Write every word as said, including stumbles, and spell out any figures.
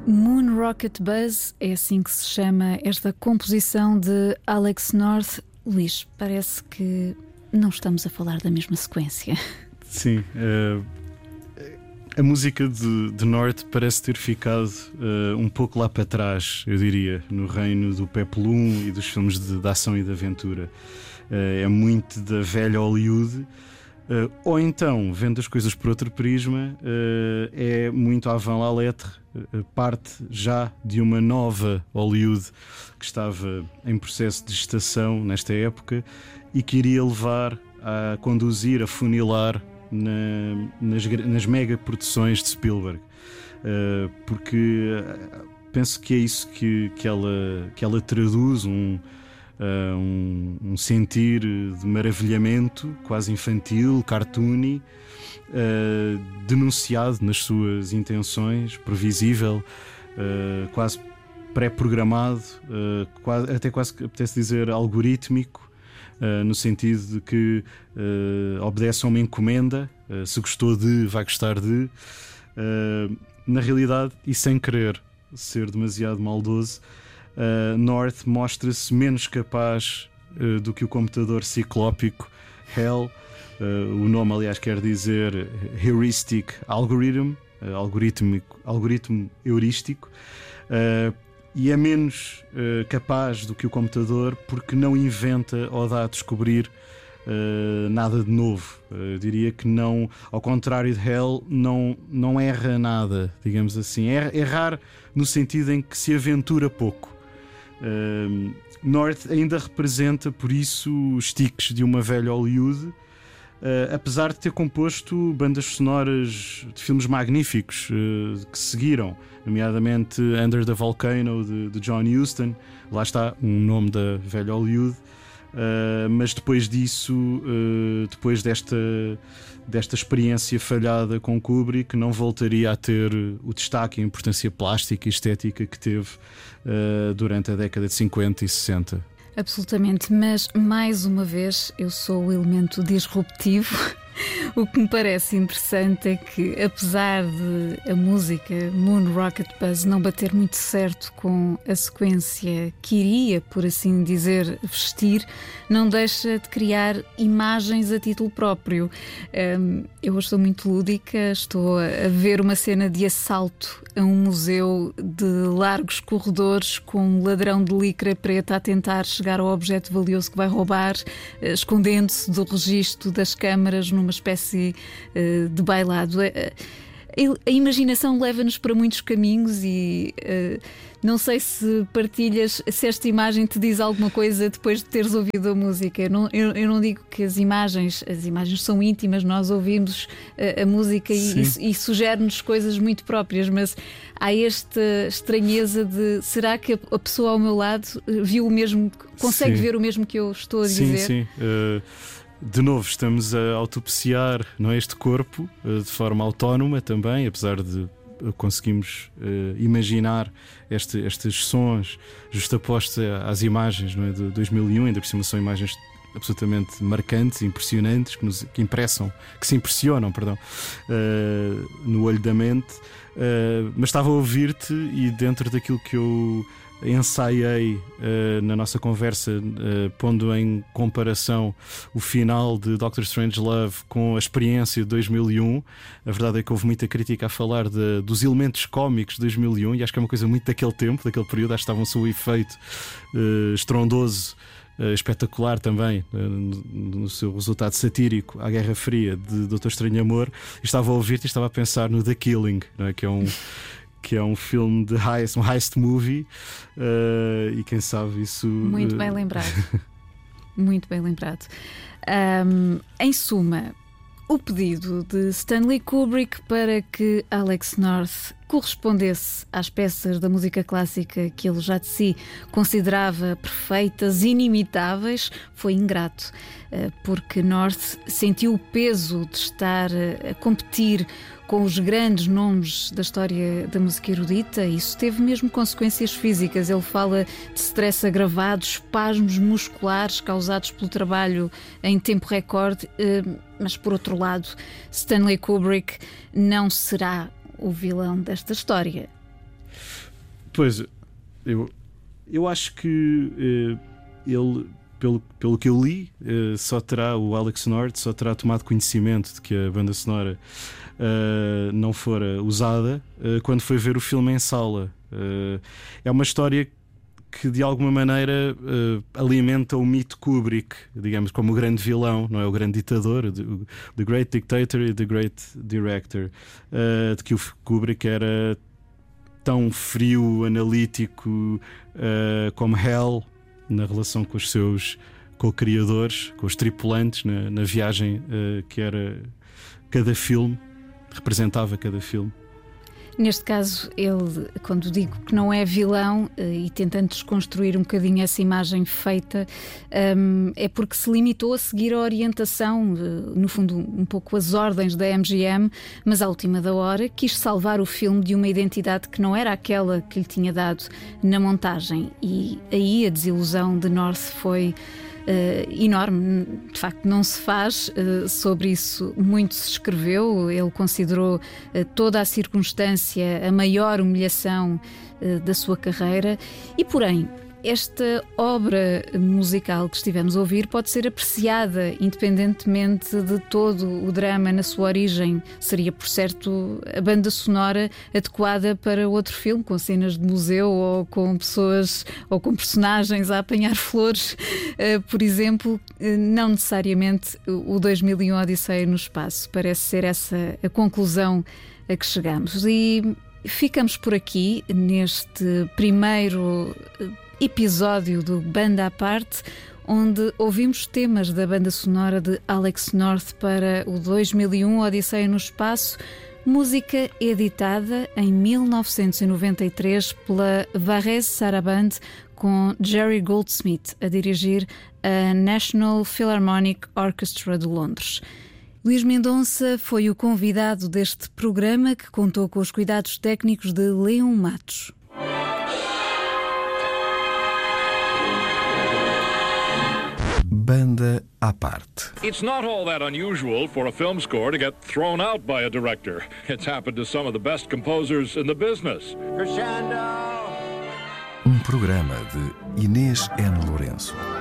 Moon Rocket Buzz, é assim que se chama esta composição de Alex North. Luís, parece que não estamos a falar da mesma sequência. Sim, uh, a música de, de North parece ter ficado uh, um pouco lá para trás, eu diria, no reino do Peplum e dos filmes de, de ação e de aventura. Uh, é muito da velha Hollywood. Uh, ou então, vendo as coisas por outro prisma, uh, é muito avant la lettre, uh, parte já de uma nova Hollywood que estava em processo de gestação nesta época e que iria levar a conduzir, a funilar na, nas, nas mega produções de Spielberg. Uh, porque uh, penso que é isso que, que, ela, que ela traduz, um Uh, um, um sentir de maravilhamento quase infantil, cartoony, uh, denunciado nas suas intenções, previsível, uh, quase pré-programado, uh, quase, até quase que apetece dizer algorítmico, uh, no sentido de que uh, obedece a uma encomenda, uh, se gostou de, vai gostar de. Uh, na realidade, e sem querer ser demasiado maldoso, Uh, North mostra-se menos capaz uh, do que o computador ciclópico HAL, uh, o nome aliás quer dizer Heuristic Algorithm, uh, algoritmico, algoritmo heurístico, uh, e é menos uh, capaz do que o computador porque não inventa ou dá a descobrir uh, nada de novo. Uh, eu diria que não, ao contrário de HAL, não, não erra nada, digamos assim. Er, errar no sentido em que se aventura pouco. Uh, North ainda representa, por isso, os tiques de uma velha Hollywood, uh, apesar de ter composto bandas sonoras de filmes magníficos uh, que seguiram, nomeadamente Under the Volcano de, de John Huston. Lá está um nome da velha Hollywood. Uh, mas depois disso, uh, depois desta, desta experiência falhada com Kubrick, não voltaria a ter o destaque e a importância plástica e estética que teve uh, durante a década de cinquenta e sessenta. Absolutamente, mas mais uma vez eu sou o elemento disruptivo. O que me parece interessante é que, apesar de a música Moon Rocket Buzz não bater muito certo com a sequência que iria, por assim dizer, vestir, não deixa de criar imagens a título próprio. Um, eu hoje estou muito lúdica, estou a ver uma cena de assalto a um museu de largos corredores com um ladrão de licra preta a tentar chegar ao objeto valioso que vai roubar, escondendo-se do registro das câmaras numa espécie uh, de bailado. A imaginação leva-nos para muitos caminhos e uh, não sei se partilhas, se esta imagem te diz alguma coisa depois de teres ouvido a música. Eu não, eu, eu não digo que as imagens, as imagens são íntimas, nós ouvimos a, a música e, e, e sugere-nos coisas muito próprias, mas há esta estranheza de será que a, a pessoa ao meu lado viu o mesmo, consegue sim. ver o mesmo que eu estou a dizer? Sim, sim. Uh... De novo, estamos a autopsiar, não é, este corpo de forma autónoma também, apesar de conseguimos uh, imaginar este, estes sons justapostos às imagens, não é, de dois mil e um, ainda por cima são imagens absolutamente marcantes, impressionantes, que, nos, que impressam, que se impressionam, perdão, uh, no olho da mente. Uh, mas estava a ouvir-te e dentro daquilo que eu ensaiei uh, na nossa conversa, uh, pondo em comparação o final de Doctor Strangelove com a experiência de dois mil e um. A verdade é que houve muita crítica a falar de, dos elementos cómicos de dois mil e um, e acho que é uma coisa muito daquele tempo, daquele período. Acho que estavam sob o efeito uh, estrondoso, uh, espetacular também, uh, no, no seu resultado satírico à Guerra Fria de Doutor Estranho Amor. E estava a ouvir-te e estava a pensar no The Killing, não é? Que é um que é um filme de heist, um heist movie, uh, e quem sabe isso... Muito bem lembrado. Muito bem lembrado. Um, em suma, o pedido de Stanley Kubrick para que Alex North correspondesse às peças da música clássica que ele já de si considerava perfeitas, inimitáveis, foi ingrato, porque North sentiu o peso de estar a competir com os grandes nomes da história da música erudita. Isso teve mesmo consequências físicas. Ele fala de stress agravado, espasmos musculares causados pelo trabalho em tempo recorde, mas por outro lado, Stanley Kubrick não será o vilão desta história. Pois, eu, eu acho que uh, ele, pelo, pelo que eu li, uh, só terá, o Alex North só terá tomado conhecimento de que a banda sonora uh, não fora usada uh, quando foi ver o filme em sala. Uh, é uma história que de alguma maneira uh, alimenta o mito Kubrick, digamos, como o grande vilão, não é? O grande ditador, o The Great Dictator e The Great Director, uh, de que o Kubrick era tão frio, analítico uh, como Hell na relação com os seus co-criadores, com os tripulantes na, na viagem uh, que era cada filme, representava cada filme. Neste caso, ele, quando digo que não é vilão e tentando desconstruir um bocadinho essa imagem feita, um, é porque se limitou a seguir a orientação, no fundo um pouco as ordens da M G M, mas à última da hora quis salvar o filme de uma identidade que não era aquela que lhe tinha dado na montagem, e aí a desilusão de North foi Uh, enorme. De facto não se faz, uh, sobre isso muito se escreveu. Ele considerou uh, toda a circunstância a maior humilhação uh, da sua carreira, e porém esta obra musical que estivemos a ouvir pode ser apreciada independentemente de todo o drama na sua origem. Seria, por certo, a banda sonora adequada para outro filme, com cenas de museu ou com pessoas ou com personagens a apanhar flores, por exemplo. Não necessariamente o dois mil e um Odisseia no Espaço. Parece ser essa a conclusão a que chegamos. E ficamos por aqui neste primeiro episódio do Banda à Parte, onde ouvimos temas da banda sonora de Alex North para o dois mil e um Odisseia no Espaço, música editada em mil novecentos e noventa e três pela Varese Sarabande, com Jerry Goldsmith a dirigir a National Philharmonic Orchestra de Londres. Luís Mendonça foi o convidado deste programa, que contou com os cuidados técnicos de Leon Matos. Banda à Parte. It's not all that unusual for a film score to get thrown out by a director. It's happened to some of the best composers in the business. Um programa de Inês N. Lourenço.